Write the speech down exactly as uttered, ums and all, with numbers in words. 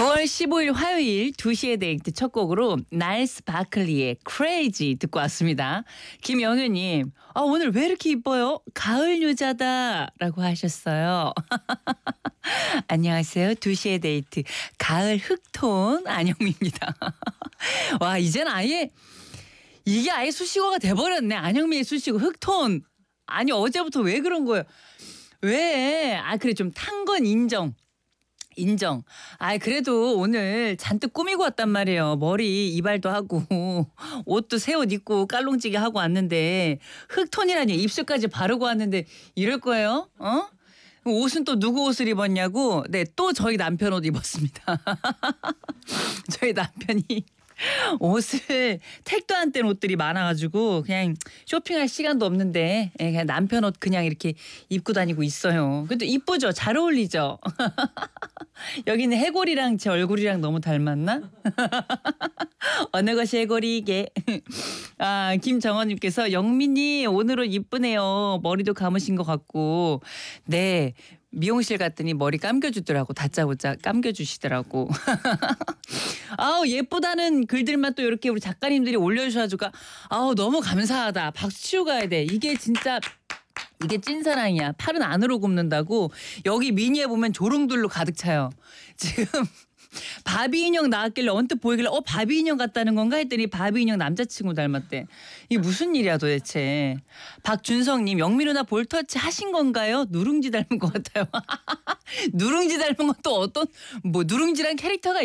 구월 십오일 화요일 두 시에 데이트 첫 곡으로 나일스 바클리의 Crazy 듣고 왔습니다. 김영현님, 아, 오늘 왜 이렇게 이뻐요? 가을 여자다라고 하셨어요. 안녕하세요. 두 시에 데이트 가을 흑톤 안영미입니다. 와, 이젠 아예 이게 아예 수식어가 돼버렸네. 안영미의 수식어 흑톤. 아니, 어제부터 왜 그런 거예요? 왜? 아, 그래, 좀 탄 건 인정. 인정. 아, 그래도 오늘 잔뜩 꾸미고 왔단 말이에요. 머리 이발도 하고 옷도 새 옷 입고 깔롱찌개 하고 왔는데 흑톤이라니, 입술까지 바르고 왔는데 이럴 거예요? 어? 옷은 또 누구 옷을 입었냐고? 네, 또 저희 남편 옷 입었습니다. 저희 남편이 옷을 택도 안 뗀 옷들이 많아가지고 그냥 쇼핑할 시간도 없는데 그냥 남편 옷 그냥 이렇게 입고 다니고 있어요. 근데 이쁘죠? 잘 어울리죠? 여기는 해골이랑 제 얼굴이랑 너무 닮았나? 어느 것이 해골이게. 아, 김정원님께서 영민이 오늘은 이쁘네요. 머리도 감으신 것 같고. 네. 미용실 갔더니 머리 감겨주더라고. 다짜고짜 감겨주시더라고. 아우, 예쁘다는 글들만 또 이렇게 우리 작가님들이 올려주셔가지고 아우, 너무 감사하다. 박수 치고 가야 돼. 이게 진짜 이게 찐사랑이야. 팔은 안으로 굽는다고. 여기 미니에 보면 조롱들로 가득 차요. 지금 바비 인형 나왔길래 언뜻 보이길래 어, 바비 인형 같다는 건가 했더니 바비 인형 남자친구 닮았대. 이게 무슨 일이야 도대체. 박준성님, 영미 누나 볼터치 하신 건가요? 누룽지 닮은 것 같아요. 누룽지 닮은 건 또 어떤 뭐 누룽지란 캐릭터가